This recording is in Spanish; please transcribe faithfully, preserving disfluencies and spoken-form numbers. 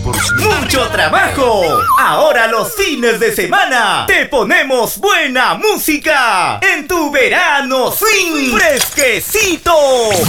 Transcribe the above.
¡Mucho trabajo! Ahora los fines de semana te ponemos buena música en tu verano swing fresquecito.